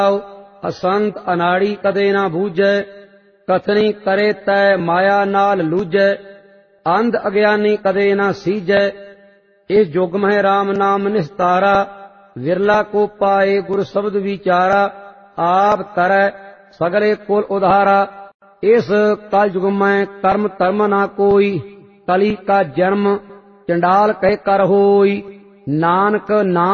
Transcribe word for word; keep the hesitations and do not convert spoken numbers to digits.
असंत अनाड़ी कदे ना बूझै, कथनी करे तै माया नाल लूझै, अंध अज्ञानी कदे ना सीझै। इस जुग में राम नाम निस्तारा, विरला को पाए गुर शब्द विचारा। आप तरੈ सगले कुल उधारा, इस कल युग में कर्म धर्म ना कोई, कली का जन्म चंडाल कह कर होई। नानक नाम